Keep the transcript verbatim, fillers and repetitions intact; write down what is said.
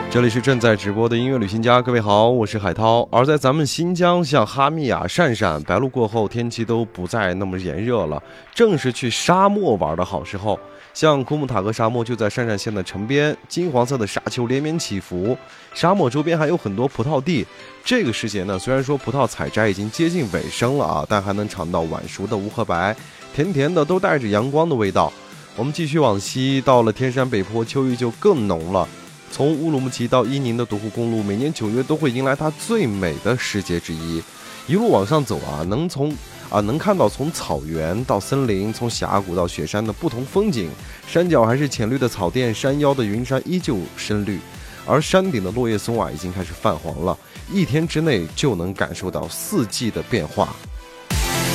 这里是正在直播的音乐旅行家，各位好，我是海涛。而在咱们新疆，像哈密啊、鄯善、白露过后，天气都不再那么炎热了，正是去沙漠玩的好时候。像库木塔格沙漠就在鄯善县的城边，金黄色的沙丘连绵起伏，沙漠周边还有很多葡萄地。这个时节呢，虽然说葡萄采摘已经接近尾声了啊，但还能尝到晚熟的无核白，甜甜的，都带着阳光的味道。我们继续往西，到了天山北坡，秋意就更浓了。从乌鲁木齐到伊宁的独库公路，每年九月都会迎来它最美的时节之一。一路往上走啊，能从啊能看到从草原到森林，从峡谷到雪山的不同风景。山脚还是浅绿的草甸，山腰的云山依旧深绿，而山顶的落叶松啊已经开始泛黄了。一天之内就能感受到四季的变化。